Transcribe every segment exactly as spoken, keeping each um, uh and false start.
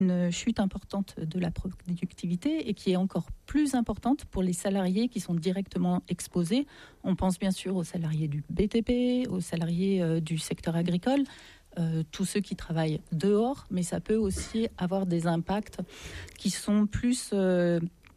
une chute importante de la productivité et qui est encore plus importante pour les salariés qui sont directement exposés. On pense bien sûr aux salariés du B T P, aux salariés euh, du secteur agricole, euh, tous ceux qui travaillent dehors, mais ça peut aussi avoir des impacts qui sont plus euh,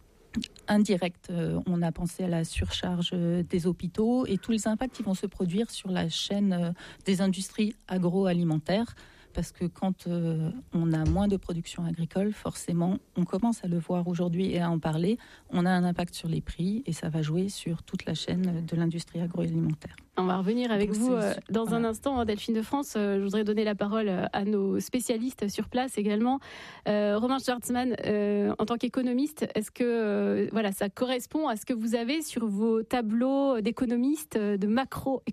indirects. Euh, on a pensé à la surcharge des hôpitaux et tous les impacts qui vont se produire sur la chaîne euh, des industries agroalimentaires. Parce que quand euh, on a moins de production agricole, forcément, on commence à le voir aujourd'hui et à en parler. On a un impact sur les prix et ça va jouer sur toute la chaîne de l'industrie agroalimentaire. On va revenir avec Donc, vous euh, dans voilà. un instant, Delphine de France. Euh, je voudrais donner la parole à nos spécialistes sur place également. Euh, Romain Schwartzmann, euh, en tant qu'économiste, est-ce que euh, voilà, ça correspond à ce que vous avez sur vos tableaux d'économistes, de macroéconomistes ?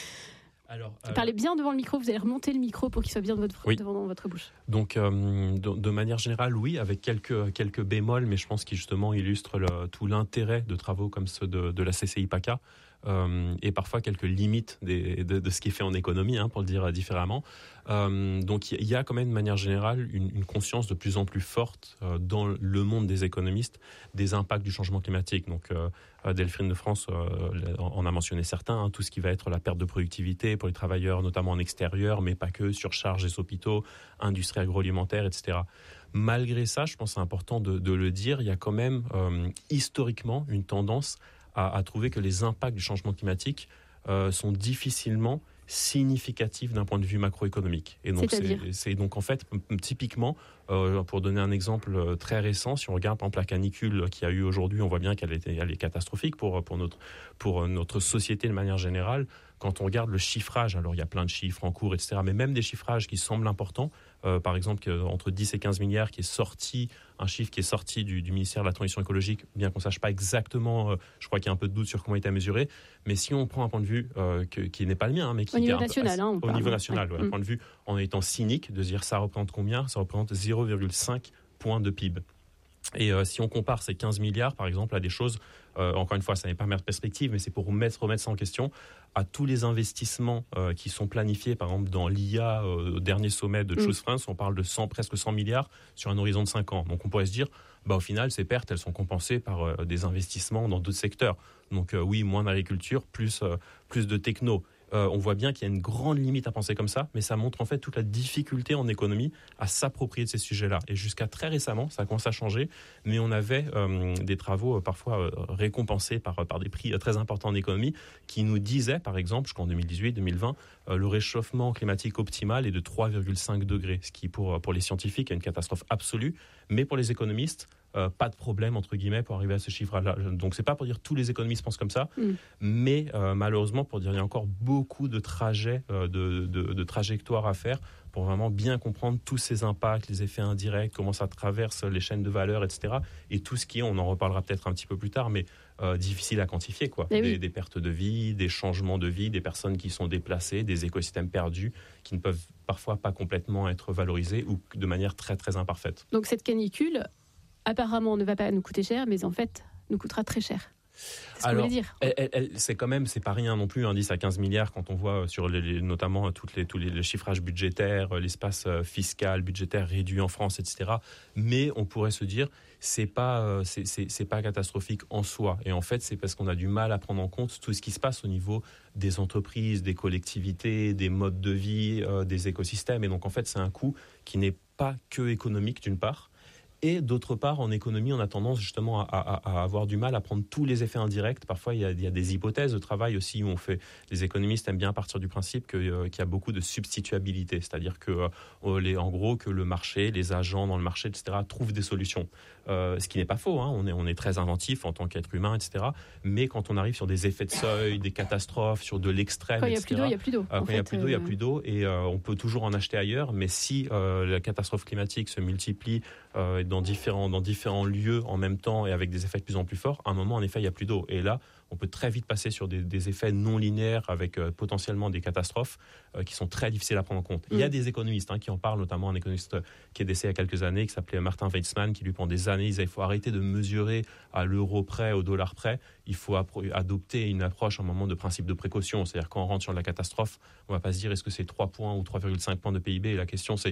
Alors, euh... Parlez bien devant le micro, vous allez remonter le micro pour qu'il soit bien de votre, oui. devant votre bouche. Donc, euh, de, de manière générale, oui, avec quelques, quelques bémols, mais je pense qu'ils justement illustrent le, tout l'intérêt de travaux comme ceux de, de la C C I PACA. Euh, et parfois quelques limites des, de, de ce qui est fait en économie, hein, pour le dire différemment. Euh, donc il y a quand même de manière générale une, une conscience de plus en plus forte euh, dans le monde des économistes des impacts du changement climatique. Donc euh, Delphine de France euh, en a mentionné certains, hein, tout ce qui va être la perte de productivité pour les travailleurs, notamment en extérieur, mais pas que, surcharge des hôpitaux, industrie agroalimentaire, et cetera. Malgré ça, je pense que c'est important de, de le dire, il y a quand même euh, historiquement une tendance À, à trouver que les impacts du changement climatique euh, sont difficilement significatifs d'un point de vue macroéconomique. Et donc, c'est, c'est donc en fait, typiquement, euh, pour donner un exemple très récent, si on regarde par exemple la canicule qu'il y a eu aujourd'hui, on voit bien qu'elle, était, elle est catastrophique pour, pour, notre, pour notre société de manière générale. Quand on regarde le chiffrage, alors il y a plein de chiffres en cours, et cetera, mais même des chiffrages qui semblent importants, euh, par exemple entre dix et quinze milliards qui est sorti, un chiffre qui est sorti du, du ministère de la Transition écologique, bien qu'on ne sache pas exactement, euh, je crois qu'il y a un peu de doute sur comment il est mesuré, mais si on prend un point de vue euh, que, qui n'est pas le mien, hein, mais qui au niveau est un national, peu, hein, on au parle, niveau hein. national, ouais. ouais, un point de vue en étant cynique, de dire ça représente combien ? Ça représente zéro virgule cinq points de P I B. Et euh, si on compare ces quinze milliards, par exemple, à des choses, euh, encore une fois, ça n'est pas mettre perspective, mais c'est pour remettre, remettre ça en question, à tous les investissements euh, qui sont planifiés, par exemple, dans l'I A, euh, au dernier sommet de Choose France, on parle de cent, presque cent milliards sur un horizon de cinq ans. Donc on pourrait se dire, bah, au final, ces pertes, elles sont compensées par euh, des investissements dans d'autres secteurs. Donc euh, oui, moins d'agriculture, plus, euh, plus de techno. Euh, on voit bien qu'il y a une grande limite à penser comme ça, mais ça montre en fait toute la difficulté en économie à s'approprier de ces sujets-là. Et jusqu'à très récemment, ça commence à changer, mais on avait euh, des travaux euh, parfois euh, récompensés par, par des prix euh, très importants en économie qui nous disaient, par exemple, jusqu'en deux mille dix-huit deux mille vingt, euh, le réchauffement climatique optimal est de trois virgule cinq degrés, ce qui pour, pour les scientifiques est une catastrophe absolue, mais pour les économistes, Euh, pas de problème entre guillemets pour arriver à ce chiffre-là. Donc c'est pas pour dire que tous les économistes pensent comme ça, mm. mais euh, malheureusement pour dire il y a encore beaucoup de trajets, euh, de, de, de trajectoires à faire pour vraiment bien comprendre tous ces impacts, les effets indirects, comment ça traverse les chaînes de valeur, et cetera. Et tout ce qui est, on en reparlera peut-être un petit peu plus tard, mais euh, difficile à quantifier, quoi. Des, oui. des pertes de vie, des changements de vie, des personnes qui sont déplacées, des écosystèmes perdus qui ne peuvent parfois pas complètement être valorisés ou de manière très très imparfaite. Donc cette canicule, apparemment, ne va pas nous coûter cher, mais en fait, nous coûtera très cher. C'est ce Alors, que vous voulez dire. Elle, elle, c'est quand même, c'est pas rien non plus, un dix à quinze milliards quand on voit sur les, les, notamment toutes les, tous les, les chiffrages budgétaires, l'espace fiscal, budgétaire réduit en France, et cetera. Mais on pourrait se dire, c'est pas, c'est, c'est, c'est pas catastrophique en soi. Et en fait, c'est parce qu'on a du mal à prendre en compte tout ce qui se passe au niveau des entreprises, des collectivités, des modes de vie, euh, des écosystèmes. Et donc, en fait, c'est un coût qui n'est pas que économique d'une part. Et d'autre part, en économie, on a tendance justement à, à, à avoir du mal à prendre tous les effets indirects. Parfois, il y a, il y a des hypothèses de travail aussi où on fait. Les économistes aiment bien partir du principe que, euh, qu'il y a beaucoup de substituabilité, c'est-à-dire que, euh, les, en gros, que le marché, les agents dans le marché, et cetera, trouvent des solutions. Euh, ce qui n'est pas faux. Hein. On est, on est très inventif en tant qu'être humain, et cetera. Mais quand on arrive sur des effets de seuil, des catastrophes, sur de l'extrême, quand il y a plus d'eau, il y a plus d'eau. Euh, quand il y a plus d'eau, il y a plus d'eau, et euh, on peut toujours en acheter ailleurs. Mais si euh, la catastrophe climatique se multiplie euh, dans différents, dans différents lieux en même temps et avec des effets de plus en plus forts, à un moment, en effet, il n'y a plus d'eau. Et là, on peut très vite passer sur des, des effets non linéaires avec euh, potentiellement des catastrophes euh, qui sont très difficiles à prendre en compte. Mmh. Il y a des économistes hein, qui en parlent, notamment un économiste qui est décédé il y a quelques années, qui s'appelait Martin Weitzman, qui lui, pendant des années, il disait il faut arrêter de mesurer à l'euro près, au dollar près. Il faut appro- adopter une approche, un moment de principe de précaution. C'est-à-dire quand on rentre sur la catastrophe, on ne va pas se dire est-ce que c'est trois points ou trois virgule cinq points de P I B. Et la question, c'est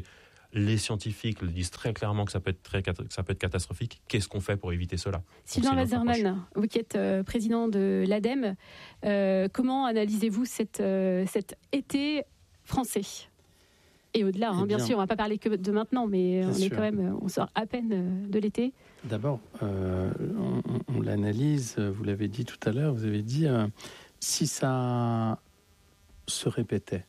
Les scientifiques le disent très clairement que ça peut être, très, que ça peut être catastrophique. Qu'est-ce qu'on fait pour éviter cela? Sylvain Waserman, vous qui êtes euh, président de l'ADEME, euh, comment analysez-vous cette, euh, cet été français et au-delà, hein, eh bien, bien sûr, on ne va pas parler que de maintenant, mais on, est quand même, on sort à peine de l'été. D'abord, euh, on, on l'analyse, vous l'avez dit tout à l'heure, vous avez dit, euh, si ça se répétait,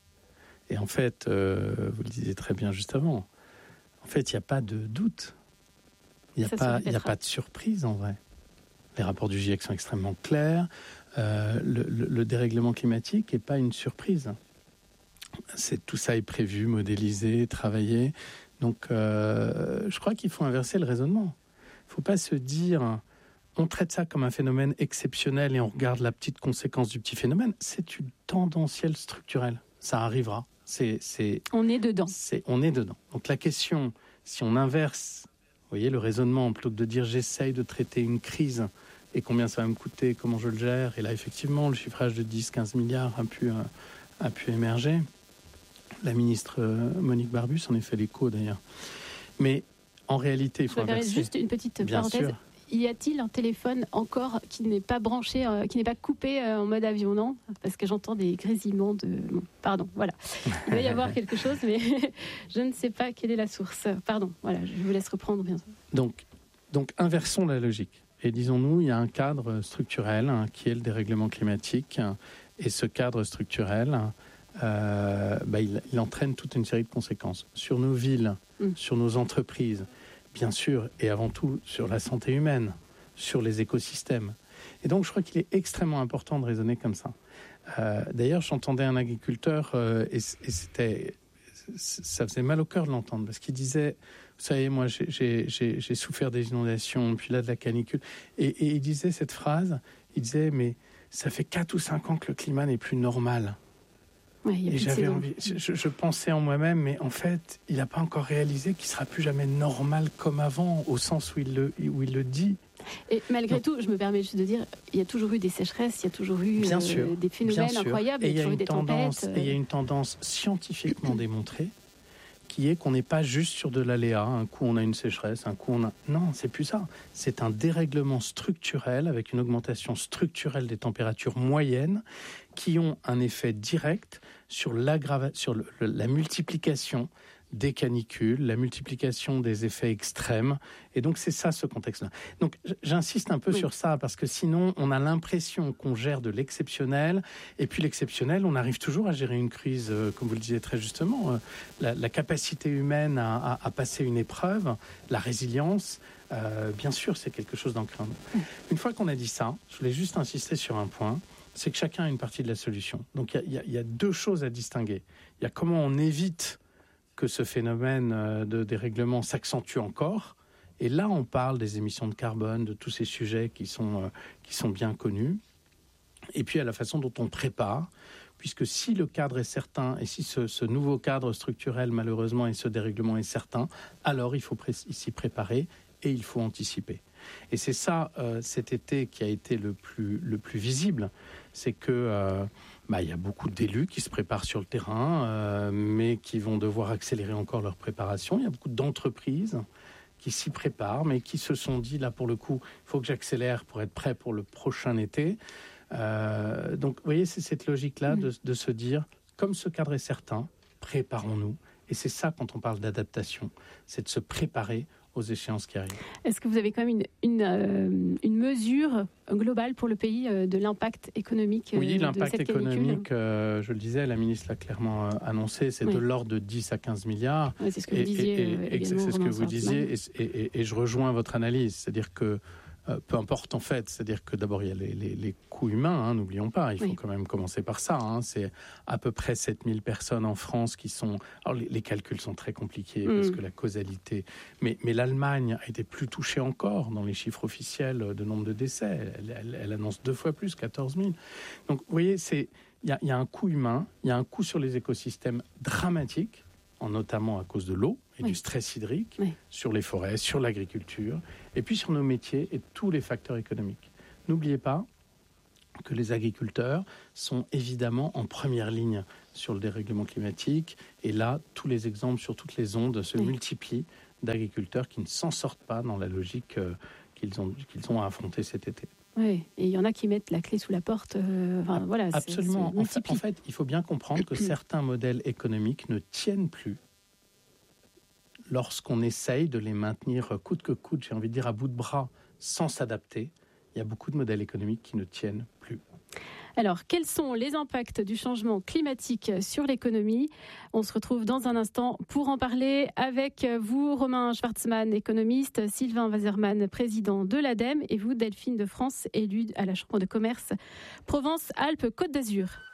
et en fait, euh, vous le disiez très bien juste avant, en fait, il n'y a pas de doute, il n'y a, pas, y a pas de surprise en vrai. Les rapports du GIEC sont extrêmement clairs, euh, le, le, le dérèglement climatique n'est pas une surprise. C'est, tout ça est prévu, modélisé, travaillé. Donc, euh, je crois qu'il faut inverser le raisonnement. Il ne faut pas se dire, on traite ça comme un phénomène exceptionnel et on regarde la petite conséquence du petit phénomène. C'est une tendancielle structurelle. Ça arrivera. C'est, c'est, on est dedans. C'est, on est dedans. Donc, la question, si on inverse, vous voyez, le raisonnement, plutôt que de dire j'essaye de traiter une crise et combien ça va me coûter, comment je le gère. Et là, effectivement, le chiffrage de dix à quinze milliards a pu, euh, a pu émerger. La ministre Monique Barbus en est fait l'écho d'ailleurs. Mais en réalité, il faut inverser. Juste une petite Bien parenthèse. Sûr. Y a-t-il un téléphone encore qui n'est pas branché, euh, qui n'est pas coupé euh, en mode avion, non? Parce que j'entends des grésillements de... Bon, pardon, voilà. Il doit y avoir quelque chose, mais je ne sais pas quelle est la source. Pardon, voilà, je vous laisse reprendre bien sûr. Donc, donc inversons la logique. Et disons-nous, il y a un cadre structurel hein, qui est le dérèglement climatique. Et ce cadre structurel... Euh, bah, il, il entraîne toute une série de conséquences sur nos villes, mmh. sur nos entreprises, bien sûr, et avant tout sur la santé humaine, sur les écosystèmes. Et donc, je crois qu'il est extrêmement important de raisonner comme ça. Euh, d'ailleurs, j'entendais un agriculteur, euh, et, et c'était, ça faisait mal au cœur de l'entendre, parce qu'il disait, vous savez, moi, j'ai, j'ai, j'ai, j'ai souffert des inondations, puis là, de la canicule, et, et il disait cette phrase, il disait, mais ça fait quatre ou cinq ans que le climat n'est plus normal. Ouais, y a et plus j'avais de envie, je, je pensais en moi-même, mais en fait, il n'a pas encore réalisé qu'il ne sera plus jamais normal comme avant, au sens où il le, où il le dit. Et malgré Donc, tout, je me permets juste de dire, il y a toujours eu des sécheresses, il y a toujours eu bien euh, sûr, des phénomènes bien incroyables, et il y a, toujours une eu des tendance, tempêtes. Et il y a une tendance scientifiquement démontrée qui est qu'on n'est pas juste sur de l'aléa. Un coup, on a une sécheresse, un coup, on a... Non, c'est plus ça. C'est un dérèglement structurel avec une augmentation structurelle des températures moyennes qui ont un effet direct sur, sur le, le, la multiplication des canicules, la multiplication des effets extrêmes. Et donc, c'est ça, ce contexte-là. Donc, j'insiste un peu oui. sur ça, parce que sinon, on a l'impression qu'on gère de l'exceptionnel. Et puis, l'exceptionnel, on arrive toujours à gérer une crise, euh, comme vous le disiez très justement. Euh, la, la capacité humaine à, à, à passer une épreuve, la résilience, euh, bien sûr, c'est quelque chose d'en craindre. Oui. Une fois qu'on a dit ça, je voulais juste insister sur un point, c'est que chacun a une partie de la solution. Donc, il y, y, y a deux choses à distinguer. Il y a comment on évite que ce phénomène de dérèglement s'accentue encore. Et là, on parle des émissions de carbone, de tous ces sujets qui sont, euh, qui sont bien connus. Et puis, à la façon dont on prépare, puisque si le cadre est certain, et si ce, ce nouveau cadre structurel, malheureusement, et ce dérèglement est certain, alors il faut pré- s'y préparer et il faut anticiper. Et c'est ça, euh, cet été, qui a été le plus, le plus visible, c'est que... Euh, Bah, il y a beaucoup d'élus qui se préparent sur le terrain, euh, mais qui vont devoir accélérer encore leur préparation. Il y a beaucoup d'entreprises qui s'y préparent, mais qui se sont dit, là, pour le coup, il faut que j'accélère pour être prêt pour le prochain été. Euh, donc, vous voyez, c'est cette logique-là mmh. de, de se dire, comme ce cadre est certain, préparons-nous. Et c'est ça, quand on parle d'adaptation, c'est de se préparer aux échéances qui arrivent. Est-ce que vous avez quand même une, une, euh, une mesure globale pour le pays euh, de l'impact économique euh, Oui, l'impact de cette économique, euh, je le disais, la ministre l'a clairement euh, annoncé, c'est oui. de l'ordre de dix à quinze milliards. Oui, c'est ce que vous disiez. Et, et, et c'est ce que vous disiez, et, et, et je rejoins votre analyse, c'est-à-dire que Euh, peu importe en fait, c'est-à-dire que d'abord il y a les, les, les coûts humains, hein, n'oublions pas, il faut oui. quand même commencer par ça. Hein, c'est à peu près sept mille personnes en France qui sont... Alors les, les calculs sont très compliqués mmh. parce que la causalité... Mais, mais l'Allemagne a été plus touchée encore dans les chiffres officiels de nombre de décès. Elle, elle, elle annonce deux fois plus, quatorze mille. Donc vous voyez, c'est, il y a, y a un coût humain, il y a un coût sur les écosystèmes dramatique, notamment à cause de l'eau et oui. du stress hydrique, oui. sur les forêts, sur l'agriculture, et puis sur nos métiers et tous les facteurs économiques. N'oubliez pas que les agriculteurs sont évidemment en première ligne sur le dérèglement climatique. Et là, tous les exemples sur toutes les ondes se oui. multiplient d'agriculteurs qui ne s'en sortent pas dans la logique euh, qu'ils ont, qu'ils ont à affronter cet été. Oui, et il y en a qui mettent la clé sous la porte. Euh, enfin, ah, voilà, absolument. C'est, c'est en, fait, en fait, il faut bien comprendre que certains modèles économiques ne tiennent plus lorsqu'on essaye de les maintenir coûte que coûte, j'ai envie de dire à bout de bras, sans s'adapter. Il y a beaucoup de modèles économiques qui ne tiennent plus. Alors, quels sont les impacts du changement climatique sur l'économie ? On se retrouve dans un instant pour en parler avec vous, Romain Schwartzmann, économiste, Sylvain Waserman, président de l'A D E M, et vous, Delphine de France, élue à la Chambre de commerce Provence-Alpes-Côte d'Azur.